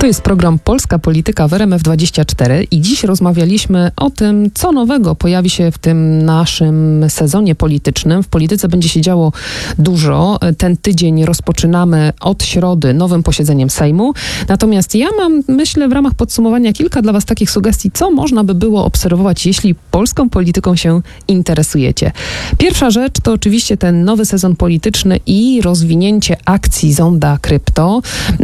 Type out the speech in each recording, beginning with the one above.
To jest program Polska Polityka w RMF24 i dziś rozmawialiśmy o tym, co nowego pojawi się w tym naszym sezonie politycznym. W polityce będzie się działo dużo. Ten tydzień rozpoczynamy od środy nowym posiedzeniem Sejmu. Natomiast ja mam, myślę, w ramach podsumowania kilka dla Was takich sugestii, co można by było obserwować, jeśli polską polityką się interesujecie. Pierwsza rzecz to oczywiście ten nowy sezon polityczny i rozwinięcie akcji Zonda Krypto.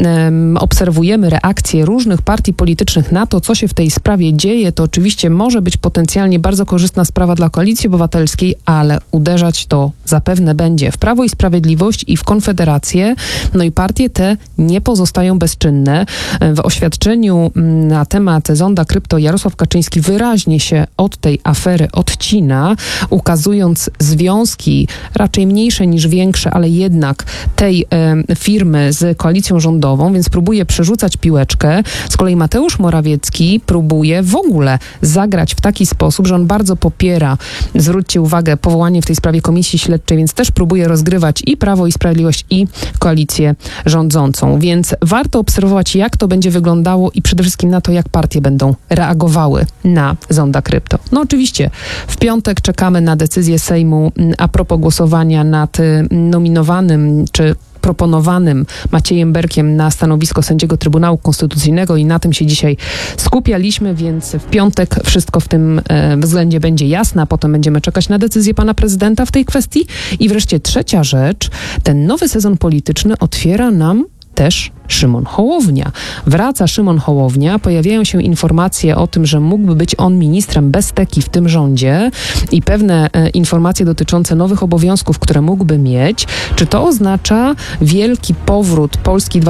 Obserwujemy reakcje różnych partii politycznych na to, co się w tej sprawie dzieje. To oczywiście może być potencjalnie bardzo korzystna sprawa dla Koalicji Obywatelskiej, ale uderzać to zapewne będzie w Prawo i Sprawiedliwość i w Konfederację. No i partie te nie pozostają bezczynne. W oświadczeniu na temat Zonda Krypto Jarosław Kaczyński wyraźnie się od tej afery odcina, ukazując związki raczej mniejsze niż większe, ale jednak tej firmy z koalicją rządową, więc próbuje przerzucać piłeczkę. Z kolei Mateusz Morawiecki próbuje w ogóle zagrać w taki sposób, że on bardzo popiera, zwróćcie uwagę, powołanie w tej sprawie komisji śledczej, więc też próbuje rozgrywać i Prawo i Sprawiedliwość, i koalicję rządzącą. Więc warto obserwować, jak to będzie wyglądało i przede wszystkim na to, jak partie będą reagowały na Zonda Krypto. No oczywiście w piątek czekamy na decyzję Sejmu a propos głosowania nad nominowanym czy proponowanym Maciejem Berkiem na stanowisko sędziego Trybunału Konstytucyjnego i na tym się dzisiaj skupialiśmy, więc w piątek wszystko w tym względzie będzie jasne, a potem będziemy czekać na decyzję pana prezydenta w tej kwestii. I wreszcie trzecia rzecz, ten nowy sezon polityczny otwiera nam też Szymon Hołownia. Wraca Szymon Hołownia, pojawiają się informacje o tym, że mógłby być on ministrem bez teki w tym rządzie i pewne informacje dotyczące nowych obowiązków, które mógłby mieć. Czy to oznacza wielki powrót Polski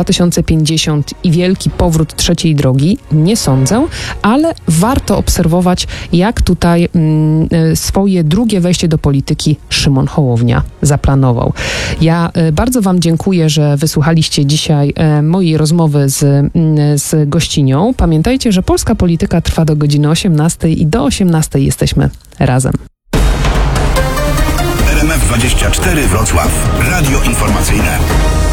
2050 i wielki powrót trzeciej drogi? Nie sądzę, ale warto obserwować, jak tutaj swoje drugie wejście do polityki Szymon Hołownia zaplanował. Ja bardzo Wam dziękuję, że wysłuchaliście dzisiaj mojej rozmowy z gościnią. Pamiętajcie, że Polska Polityka trwa do godziny 18 i do 18 jesteśmy razem. RMF24 Wrocław. Radio informacyjne.